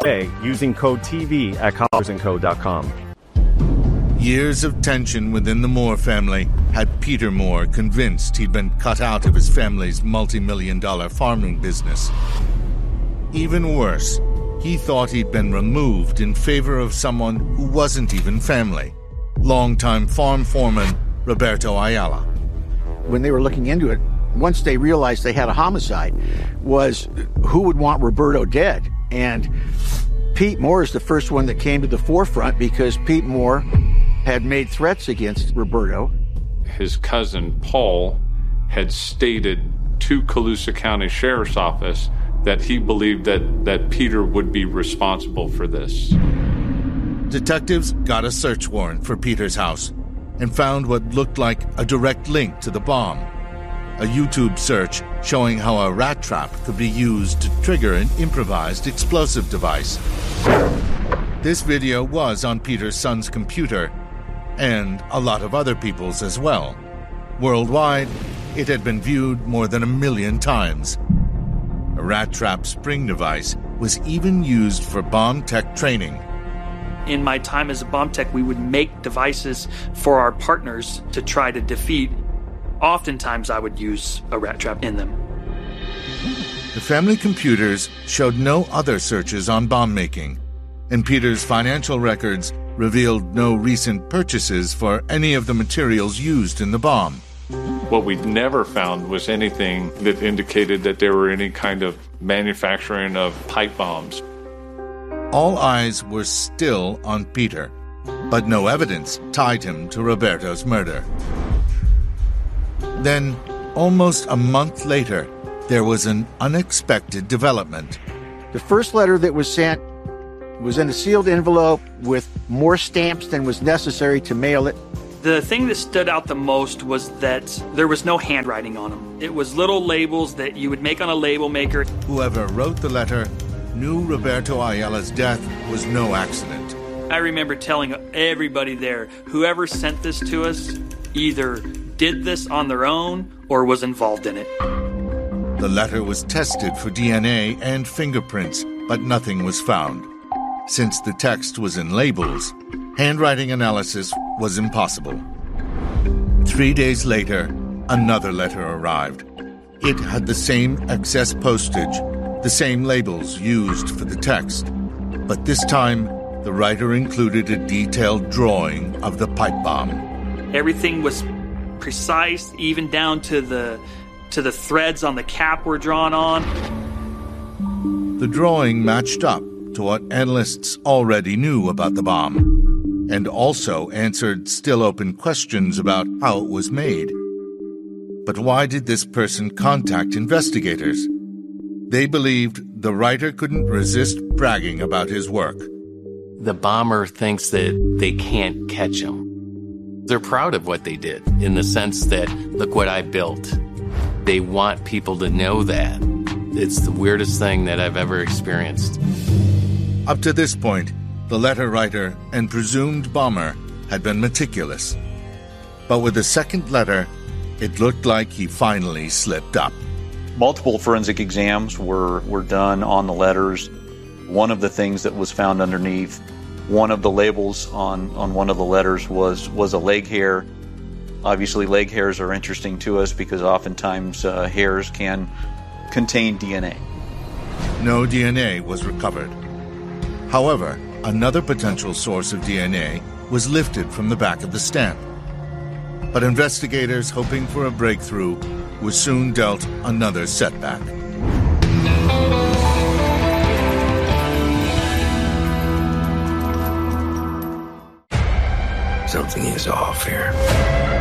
using code TV at collersandco.com. Years of tension within the Moore family had Peter Moore convinced he'd been cut out of his family's multi-million-dollar farming business. Even worse, he thought he'd been removed in favor of someone who wasn't even family, longtime farm foreman Roberto Ayala. When they were looking into it, once they realized they had a homicide, was who would want Roberto dead? And Pete Moore is the first one that came to the forefront because Pete Moore had made threats against Roberto. His cousin, Paul, had stated to Colusa County Sheriff's Office that he believed that Peter would be responsible for this. Detectives got a search warrant for Peter's house and found what looked like a direct link to the bomb. A YouTube search showing how a rat trap could be used to trigger an improvised explosive device. This video was on Peter's son's computer, and a lot of other people's as well. Worldwide, it had been viewed more than 1 million times. A rat trap spring device was even used for bomb tech training. In my time as a bomb tech, we would make devices for our partners to try to defeat. Oftentimes, I would use a rat trap in them. The family computers showed no other searches on bomb making, and Peter's financial records revealed no recent purchases for any of the materials used in the bomb. What we never found was anything that indicated that there were any kind of manufacturing of pipe bombs. All eyes were still on Peter, but no evidence tied him to Roberto's murder. Then, almost a month later, there was an unexpected development. The first letter that was sent was in a sealed envelope with more stamps than was necessary to mail it. The thing that stood out the most was that there was no handwriting on them. It was little labels that you would make on a label maker. Whoever wrote the letter knew Roberto Ayala's death was no accident. I remember telling everybody there, whoever sent this to us either did this on their own or was involved in it. The letter was tested for DNA and fingerprints, but nothing was found. Since the text was in labels, handwriting analysis was impossible. 3 days later, another letter arrived. It had the same excess postage, the same labels used for the text, but this time the writer included a detailed drawing of the pipe bomb. Everything was precise, even down to the threads on the cap were drawn on. The drawing matched up to what analysts already knew about the bomb, and also answered still open questions about how it was made. But why did this person contact investigators? They believed the writer couldn't resist bragging about his work. The bomber thinks that they can't catch him. They're proud of what they did, in the sense that, look what I built. They want people to know that. It's the weirdest thing that I've ever experienced. Up to this point, the letter writer and presumed bomber had been meticulous. But with the second letter, it looked like he finally slipped up. Multiple forensic exams were done on the letters. One of the things that was found underneath one of the labels on one of the letters was a leg hair. Obviously, leg hairs are interesting to us because oftentimes hairs can contain DNA. No DNA was recovered. However, another potential source of DNA was lifted from the back of the stamp. But investigators hoping for a breakthrough were soon dealt another setback. Something is off here.